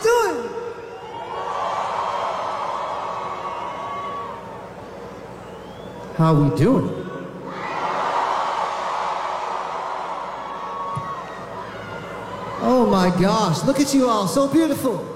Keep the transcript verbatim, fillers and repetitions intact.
doing? How we doing? Oh my gosh, look at you all, so beautiful.